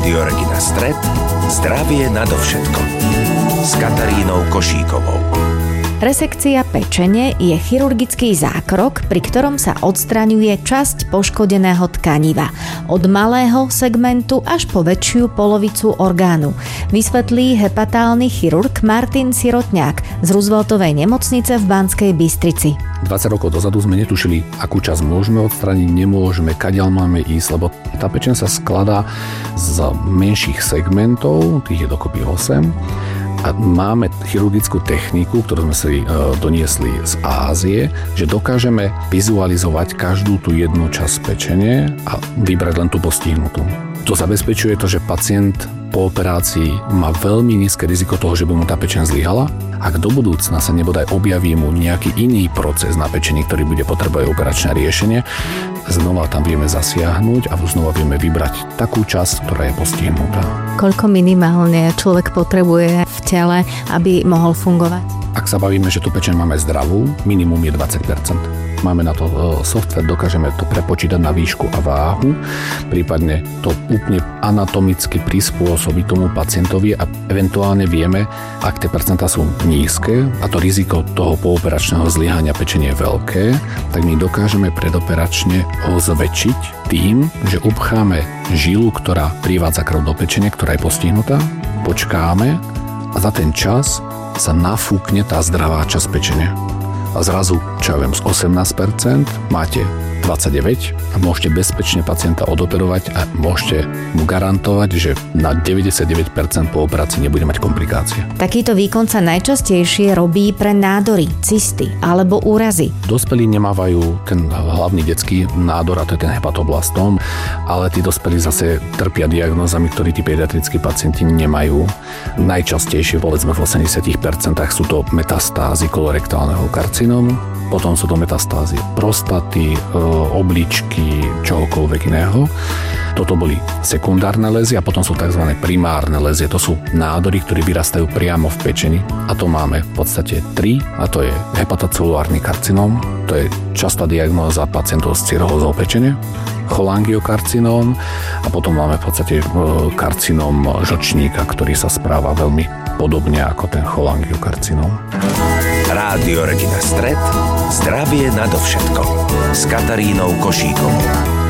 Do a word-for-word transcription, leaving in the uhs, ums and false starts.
Rádio Regina Stret, zdravie nadovšetko. S Katarínou Košíkovou. Resekcia pečene je chirurgický zákrok, pri ktorom sa odstraňuje časť poškodeného tkaniva. Od malého segmentu až po väčšiu polovicu orgánu. Vysvetlí hepatálny chirurg Martin Sirotňák z Rooseveltovej nemocnice v Banskej Bystrici. dvadsať rokov dozadu sme netušili, akú časť môžeme odstrániť, nemôžeme, kadiaľ máme ísť, lebo tá pečeň sa skladá z menších segmentov, tých je dokopy osem. A máme chirurgickú techniku, ktorú sme si e, doniesli z Ázie, že dokážeme vizualizovať každú tú jednu časť pečene a vybrať len tú postihnutú. To zabezpečuje to, že pacient po operácii má veľmi nízke riziko toho, že by mu tá pečeň zlyhala. Ak do budúcna sa nebodaj objaví mu nejaký iný proces na pečení, ktorý bude potrebovať operačné riešenie, znova tam vieme zasiahnuť a znova vieme vybrať takú časť, ktorá je postihnutá. Koľko minimálne človek potrebuje v tele, aby mohol fungovať? Ak sa bavíme, že tú pečeň máme zdravú, minimum je dvadsať percent. Máme na to software, dokážeme to prepočítať na výšku a váhu, prípadne to úplne anatomicky prispôsobiť tomu pacientovi a eventuálne vieme, ak tie percentá sú nízke a to riziko toho pooperačného zlyhania pečene je veľké, tak my dokážeme predoperačne ho zväčšiť tým, že upcháme žilu, ktorá privádza krv do pečene, ktorá je postihnutá, počkáme a za ten čas sa nafúkne tá zdravá časť pečene. A zrazu, čo ja viem, z osemnásť percent máte dvadsaťdeväť a môžete bezpečne pacienta odoperovať a môžete mu garantovať, že na deväťdesiatdeväť percent po operácii nebude mať komplikácie. Takýto výkon sa najčastejšie robí pre nádory, cysty alebo úrazy. Dospelí nemávajú ten hlavný detský nádor, a to je ten hepatoblastom, ale tí dospelí zase trpia diagnózami, ktorí tí pediatrickí pacienti nemajú. Najčastejšie, povedzme v osemdesiat percent sú to metastázy kolorektálneho karcinómu, potom sú to metastázy prostaty, obličky, čohokoľvek iného. Toto boli sekundárne lézie a potom sú tzv. Primárne lézie. To sú nádory, ktoré vyrastajú priamo v pečeni. A to máme v podstate tri, a to je hepatocelulárny karcinóm, to je častá diagnóza pacientov s cirhózou pečene, cholangiokarcinóm a potom máme v podstate karcinóm žlčníka, ktorý sa správa veľmi podobne ako ten cholangiokarcinóm. Rádio Regina Stret, zdravie nadovšetko. S Katarínou Košíkovou.